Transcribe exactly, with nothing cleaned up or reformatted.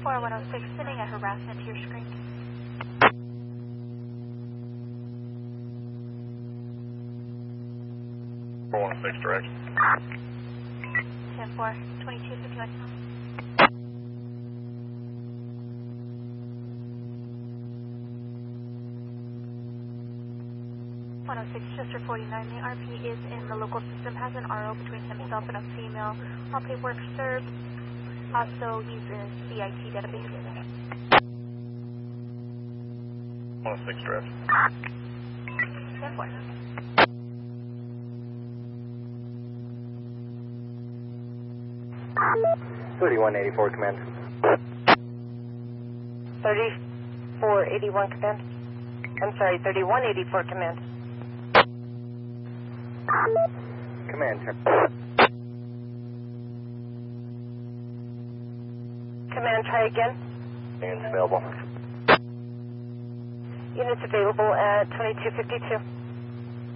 four one oh six, sending a harassment to your screen. four one six direct. ten four, twenty-two fifty-one. one oh six, Chester forty-nine, the R P is in the local system, has an R O between himself and a female. All paperwork served. Also, he's in his V I T database. one oh six direct. ten four. thirty-one eighty-four, command. thirty-four eighty-one, command. I'm sorry, thirty-one eighty-four, command. Command, turn. Command, try again. Units available. Units available at twenty-two fifty-two.